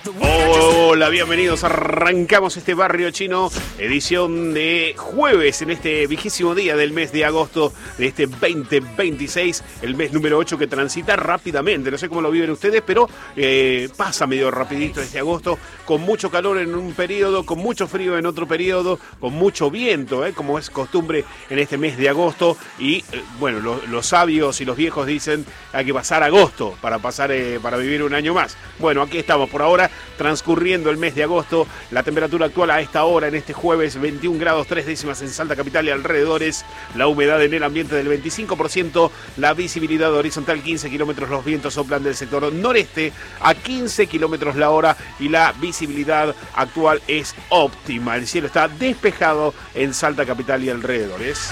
Hola, bienvenidos. Arrancamos este Barrio Chino, edición de jueves en este 20º día del mes de agosto de este 2026, el mes número 8 que transita rápidamente. No sé cómo lo viven ustedes, pero pasa medio rapidito este agosto, con mucho calor en un periodo, con mucho frío en otro periodo, con mucho viento, como es costumbre en este mes de agosto. Y bueno, los sabios y los viejos dicen hay que pasar agosto para vivir un año más. Bueno, aquí estamos por ahora, transcurriendo el mes de agosto. La temperatura actual a esta hora, en este jueves, 21 grados 3 décimas en Salta capital y alrededores. La humedad en el ambiente del 25%. La visibilidad horizontal 15 kilómetros. Los vientos soplan del sector noreste a 15 kilómetros la hora. Y la visibilidad actual es óptima. El cielo está despejado en Salta capital y alrededores.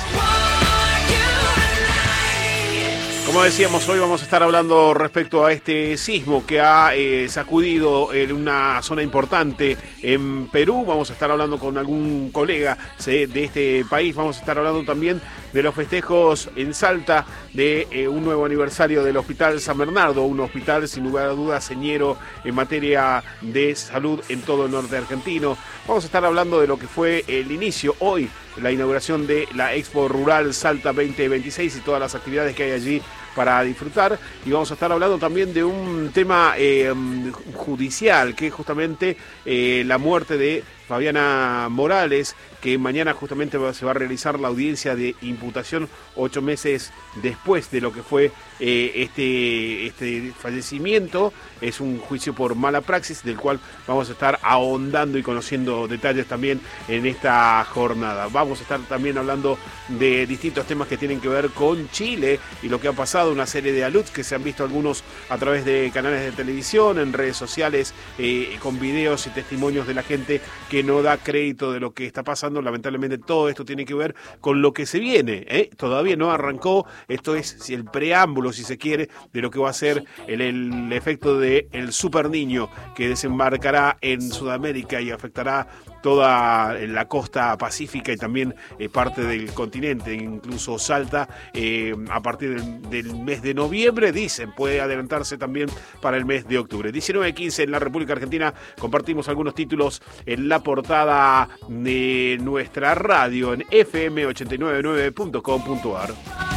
Como decíamos, hoy vamos a estar hablando respecto a este sismo que ha sacudido en una zona importante en Perú. Vamos a estar hablando con algún colega de este país. Vamos a estar hablando también de los festejos en Salta de un nuevo aniversario del Hospital San Bernardo, un hospital sin lugar a dudas señero en materia de salud en todo el norte argentino. Vamos a estar hablando de lo que fue el inicio hoy, la inauguración de la Expo Rural Salta 2026 y todas las actividades que hay allí para disfrutar. Y vamos a estar hablando también de un tema judicial, que es justamente la muerte de Fabiana Morales, que mañana justamente se va a realizar la audiencia de imputación 8 meses después de lo que fue este fallecimiento. Es un juicio por mala praxis del cual vamos a estar ahondando y conociendo detalles también en esta jornada. Vamos a estar también hablando de distintos temas que tienen que ver con Chile y lo que ha pasado, una serie de aluts que se han visto algunos a través de canales de televisión, en redes sociales, con videos y testimonios de la gente que no da crédito de lo que está pasando. Lamentablemente todo esto tiene que ver con lo que se viene, todavía no arrancó. Esto es el preámbulo, si se quiere, de lo que va a ser el efecto del Super Niño, que desembarcará en Sudamérica y afectará toda la costa pacífica y también parte del continente, incluso Salta, a partir del mes de noviembre, dicen, puede adelantarse también para el mes de octubre. 19:15 en la República Argentina. Compartimos algunos títulos en la portada de nuestra radio en fm899.com.ar.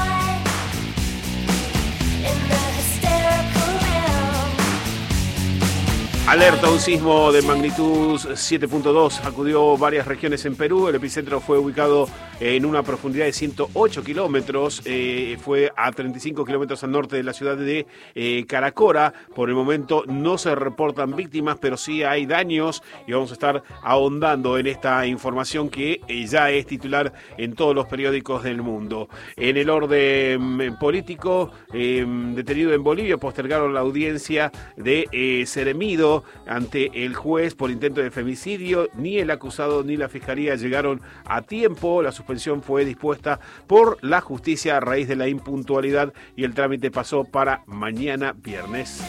Alerta, un sismo de magnitud 7.2 acudió varias regiones en Perú. El epicentro fue ubicado en una profundidad de 108 kilómetros. Fue a 35 kilómetros al norte de la ciudad de Caracora. Por el momento no se reportan víctimas, pero sí hay daños. Y vamos a estar ahondando en esta información que ya es titular en todos los periódicos del mundo. En el orden político, detenido en Bolivia, postergaron la audiencia de Seremido ante el juez por intento de femicidio. Ni el acusado ni la fiscalía llegaron a tiempo. La suspensión fue dispuesta por la justicia a raíz de la impuntualidad y el trámite pasó para mañana viernes.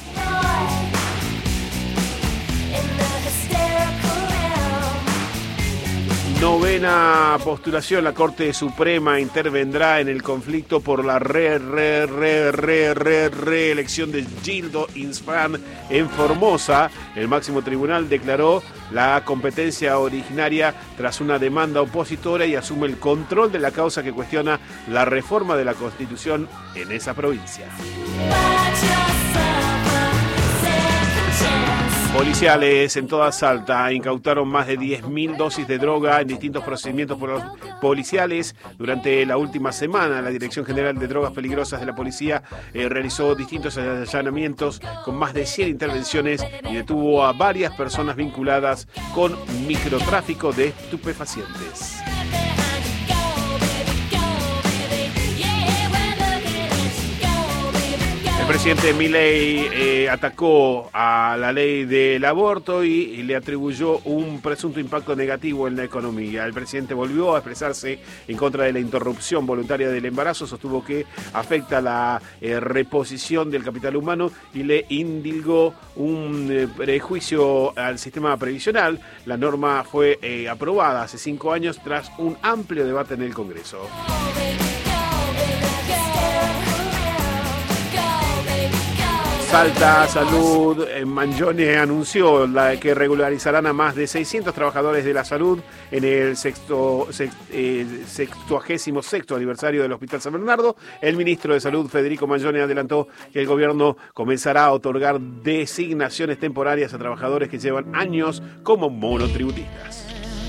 Novena postulación. La Corte Suprema intervendrá en el conflicto por la reelección de Gildo Inspan en Formosa. El máximo tribunal declaró la competencia originaria tras una demanda opositora y asume el control de la causa que cuestiona la reforma de la Constitución en esa provincia. Policiales en toda Salta incautaron más de 10.000 dosis de droga en distintos procedimientos policiales. Durante la última semana, la Dirección General de Drogas Peligrosas de la Policía realizó distintos allanamientos con más de 100 intervenciones y detuvo a varias personas vinculadas con microtráfico de estupefacientes. El presidente Milei atacó a la ley del aborto y le atribuyó un presunto impacto negativo en la economía. El presidente volvió a expresarse en contra de la interrupción voluntaria del embarazo, sostuvo que afecta la reposición del capital humano y le indilgó un prejuicio al sistema previsional. La norma fue aprobada hace 5 años tras un amplio debate en el Congreso. Salta Salud, Mangione anunció que regularizarán a más de 600 trabajadores de la salud en el 66º aniversario del Hospital San Bernardo. El ministro de Salud, Federico Mangione, adelantó que el gobierno comenzará a otorgar designaciones temporarias a trabajadores que llevan años como monotributistas.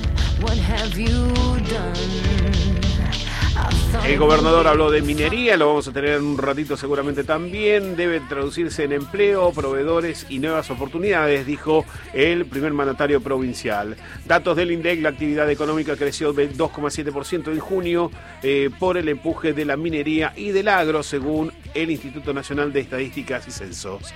El gobernador habló de minería, lo vamos a tener en un ratito seguramente también. Debe traducirse en empleo, proveedores y nuevas oportunidades, dijo el primer mandatario provincial. Datos del INDEC, la actividad económica creció del 2,7% en junio por el empuje de la minería y del agro, según el Instituto Nacional de Estadísticas y Censos.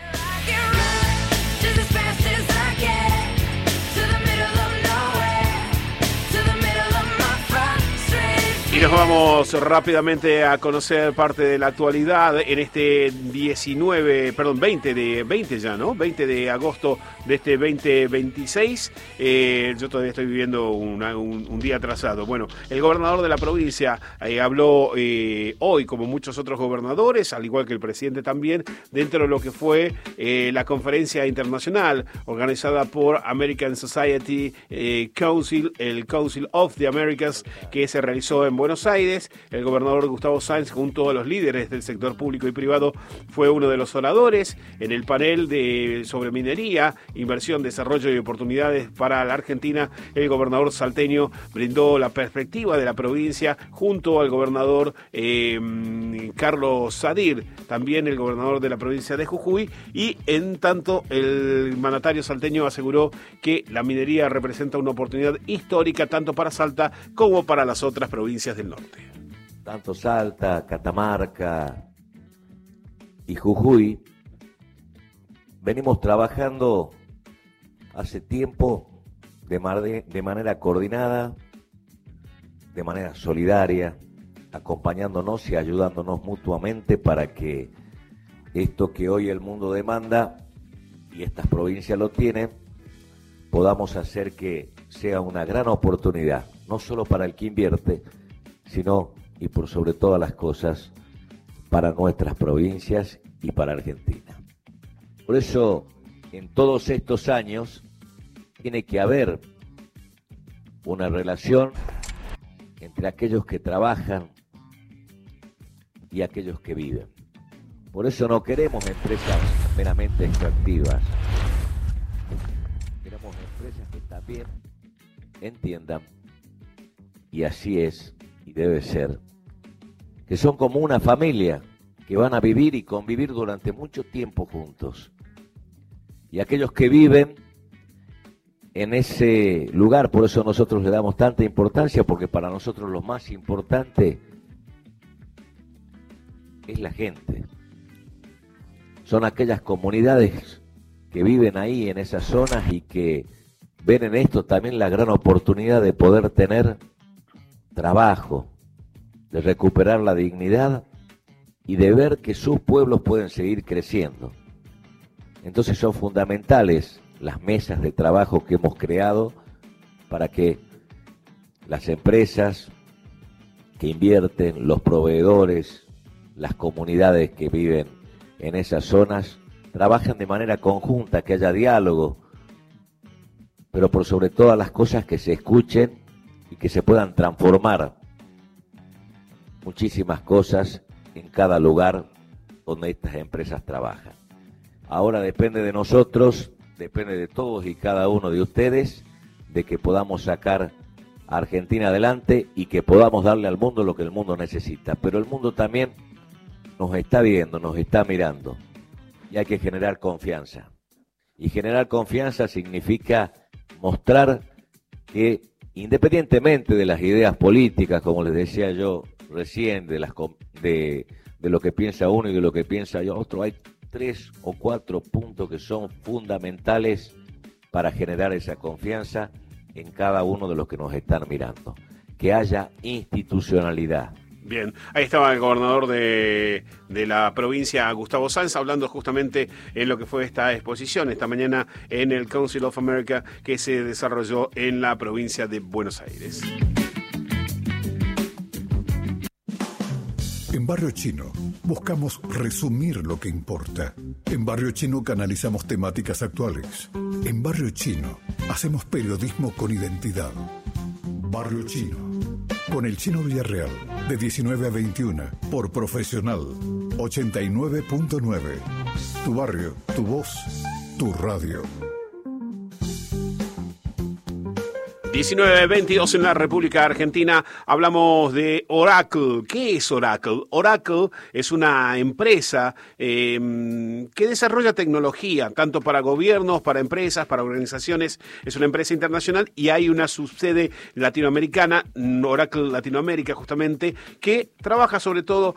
Y nos vamos rápidamente a conocer parte de la actualidad en este 20 de agosto de este 2026. Yo todavía estoy viviendo un día atrasado. Bueno, el gobernador de la provincia habló hoy, como muchos otros gobernadores, al igual que el presidente también, dentro de lo que fue la conferencia internacional organizada por American Society Council, el Council of the Americas, que se realizó en Buenos Aires. El gobernador Gustavo Sáenz, junto a los líderes del sector público y privado, fue uno de los oradores en el panel sobre minería, inversión, desarrollo y oportunidades para la Argentina. El gobernador salteño brindó la perspectiva de la provincia junto al gobernador Carlos Sadir, también el gobernador de la provincia de Jujuy, y en tanto el mandatario salteño aseguró que la minería representa una oportunidad histórica tanto para Salta como para las otras provincias del norte. Tanto Salta, Catamarca y Jujuy venimos trabajando hace tiempo de manera coordinada, de manera solidaria, acompañándonos y ayudándonos mutuamente para que esto que hoy el mundo demanda y estas provincias lo tienen, podamos hacer que sea una gran oportunidad, no solo para el que invierte, sino y por sobre todas las cosas para nuestras provincias y para Argentina. Por eso, en todos estos años, tiene que haber una relación entre aquellos que trabajan y aquellos que viven. Por eso no queremos empresas meramente extractivas. Queremos empresas que también entiendan, y así es y debe ser, que son como una familia que van a vivir y convivir durante mucho tiempo juntos. Y aquellos que viven en ese lugar, por eso nosotros le damos tanta importancia, porque para nosotros lo más importante es la gente. Son aquellas comunidades que viven ahí en esas zonas y que ven en esto también la gran oportunidad de poder tener trabajo, de recuperar la dignidad y de ver que sus pueblos pueden seguir creciendo. Entonces son fundamentales las mesas de trabajo que hemos creado para que las empresas que invierten, los proveedores, las comunidades que viven en esas zonas trabajen de manera conjunta, que haya diálogo, pero por sobre todas las cosas que se escuchen y que se puedan transformar muchísimas cosas en cada lugar donde estas empresas trabajan. Ahora depende de nosotros, depende de todos y cada uno de ustedes, de que podamos sacar a Argentina adelante y que podamos darle al mundo lo que el mundo necesita. Pero el mundo también nos está viendo, nos está mirando y hay que generar confianza. Y generar confianza significa mostrar que independientemente de las ideas políticas, como les decía yo recién, de lo que piensa uno y de lo que piensa otro, hay 3 o 4 puntos que son fundamentales para generar esa confianza en cada uno de los que nos están mirando. Que haya institucionalidad. Bien, ahí estaba el gobernador de la provincia, Gustavo Sáenz, hablando justamente en lo que fue esta exposición esta mañana en el Council of America que se desarrolló en la provincia de Buenos Aires. En Barrio Chino buscamos resumir lo que importa. En Barrio Chino canalizamos temáticas actuales. En Barrio Chino hacemos periodismo con identidad. Barrio Chino, con el Chino Villarreal, de 19 a 21, por Profesional 89.9. Tu barrio, tu voz, tu radio. 19:22 en la República Argentina. Hablamos de Oracle. ¿Qué es Oracle? Oracle es una empresa que desarrolla tecnología, tanto para gobiernos, para empresas, para organizaciones. Es una empresa internacional y hay una subsede latinoamericana, Oracle Latinoamérica justamente, que trabaja sobre todo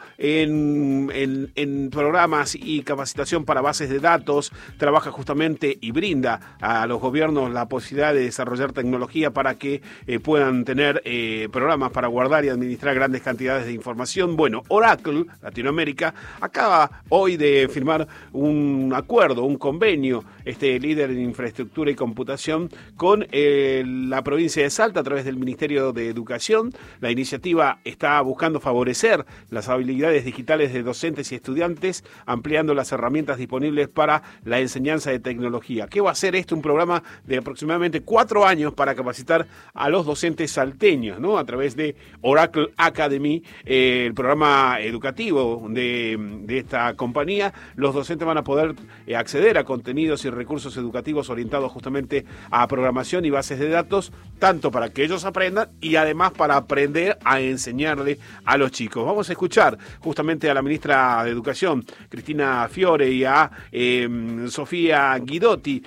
en programas y capacitación para bases de datos. Trabaja justamente y brinda a los gobiernos la posibilidad de desarrollar tecnología para que puedan tener programas para guardar y administrar grandes cantidades de información. Bueno, Oracle Latinoamérica acaba hoy de firmar un acuerdo, un convenio, líder en infraestructura y computación, con la provincia de Salta a través del Ministerio de Educación. La iniciativa está buscando favorecer las habilidades digitales de docentes y estudiantes, ampliando las herramientas disponibles para la enseñanza de tecnología. ¿Qué va a ser esto? Un programa de aproximadamente 4 años para capacitar a los docentes salteños, ¿no? A través de Oracle Academy, el programa educativo de esta compañía. Los docentes van a poder acceder a contenidos y recursos educativos orientados justamente a programación y bases de datos, tanto para que ellos aprendan y además para aprender a enseñarle a los chicos. Vamos a escuchar justamente a la ministra de Educación, Cristina Fiore, y a Sofía Guidotti,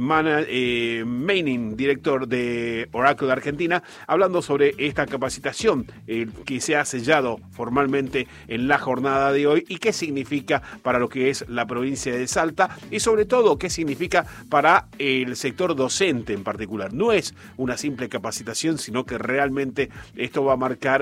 Manning, director de Oracle Argentina, hablando sobre esta capacitación que se ha sellado formalmente en la jornada de hoy y qué significa para lo que es la provincia de Salta y sobre todo qué significa para el sector docente en particular. No es una simple capacitación, sino que realmente esto va a marcar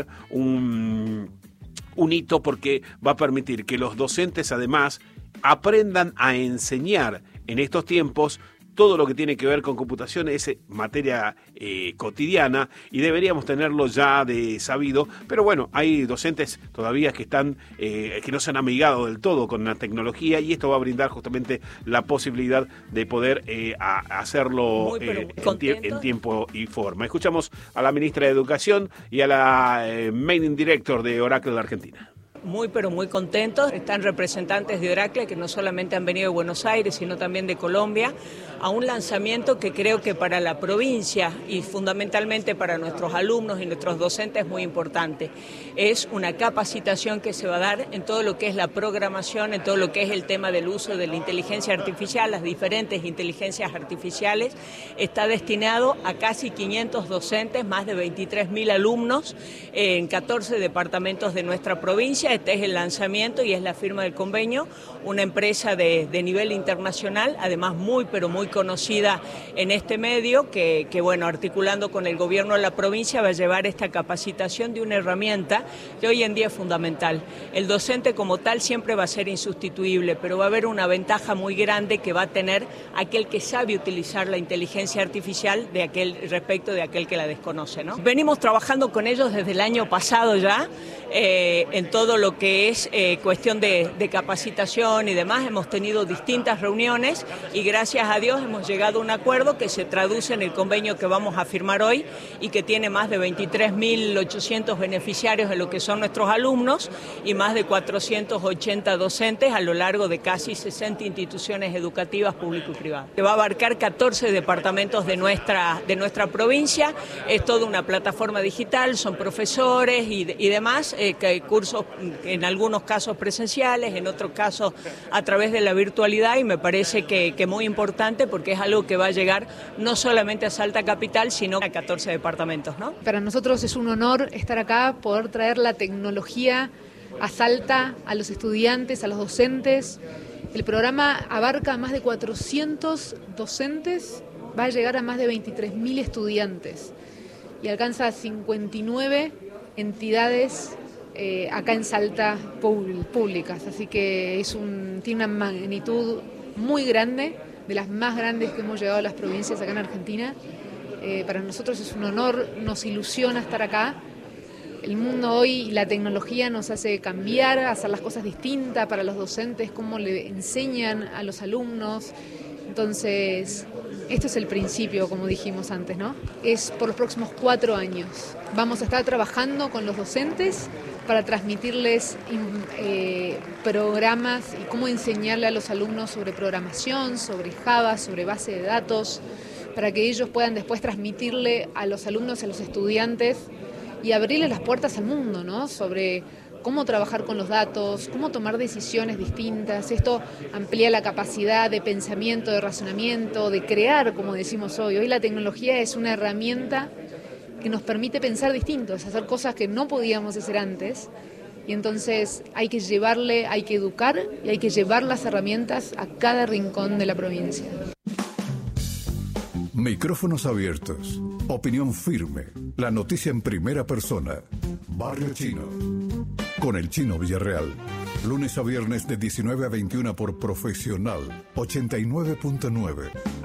un hito, porque va a permitir que los docentes además aprendan a enseñar en estos tiempos. Todo lo que tiene que ver con computación es materia cotidiana y deberíamos tenerlo ya de sabido, pero bueno, hay docentes todavía que están que no se han amigado del todo con la tecnología y esto va a brindar justamente la posibilidad de poder hacerlo en tiempo y forma. Escuchamos a la ministra de Educación y a la Managing Director de Oracle Argentina. Muy, pero muy contentos. Están representantes de Oracle que no solamente han venido de Buenos Aires, sino también de Colombia, a un lanzamiento que creo que para la provincia y fundamentalmente para nuestros alumnos y nuestros docentes es muy importante. Es una capacitación que se va a dar en todo lo que es la programación, en todo lo que es el tema del uso de la inteligencia artificial, las diferentes inteligencias artificiales. Está destinado a casi 500 docentes, más de 23.000 alumnos en 14 departamentos de nuestra provincia. Este es el lanzamiento y es la firma del convenio, una empresa de nivel internacional, además muy pero muy conocida en este medio, que bueno, articulando con el gobierno de la provincia va a llevar esta capacitación de una herramienta que hoy en día es fundamental. El docente como tal siempre va a ser insustituible, pero va a haber una ventaja muy grande que va a tener aquel que sabe utilizar la inteligencia artificial respecto de aquel que la desconoce, ¿no? Venimos trabajando con ellos desde el año pasado ya, en todo lo que es cuestión de capacitación y demás. Hemos tenido distintas reuniones y gracias a Dios hemos llegado a un acuerdo que se traduce en el convenio que vamos a firmar hoy y que tiene más de 23.800 beneficiarios en lo que son nuestros alumnos y más de 480 docentes a lo largo de casi 60 instituciones educativas público y privado. Que va a abarcar 14 departamentos de nuestra provincia. Es toda una plataforma digital, son profesores y demás, que hay cursos en algunos casos presenciales, en otros casos a través de la virtualidad, y me parece que muy importante porque es algo que va a llegar no solamente a Salta Capital, sino a 14 departamentos, ¿no? Para nosotros es un honor estar acá, poder traer la tecnología a Salta, a los estudiantes, a los docentes. El programa abarca a más de 400 docentes, va a llegar a más de 23.000 estudiantes y alcanza a 59 entidades acá en Salta públicas, así que tiene una magnitud muy grande, de las más grandes que hemos llegado a las provincias acá en Argentina. Para nosotros es un honor, nos ilusiona estar acá. el mundo hoy y la tecnología nos hace cambiar, hacer las cosas distintas para los docentes, cómo le enseñan a los alumnos. Entonces, esto es el principio, como dijimos antes, ¿no? Es por los próximos 4 años. Vamos a estar trabajando con los docentes para transmitirles programas y cómo enseñarle a los alumnos sobre programación, sobre Java, sobre base de datos, para que ellos puedan después transmitirle a los alumnos, a los estudiantes y abrirles las puertas al mundo, ¿no? Sobre cómo trabajar con los datos, cómo tomar decisiones distintas. Esto amplía la capacidad de pensamiento, de razonamiento, de crear, como decimos hoy. Hoy la tecnología es una herramienta que nos permite pensar distintos, hacer cosas que no podíamos hacer antes. Y entonces hay que educar y hay que llevar las herramientas a cada rincón de la provincia. Micrófonos abiertos, opinión firme, la noticia en primera persona. Barrio Chino, con el Chino Villarreal. Lunes a viernes de 19 a 21 por Profesional 89.9.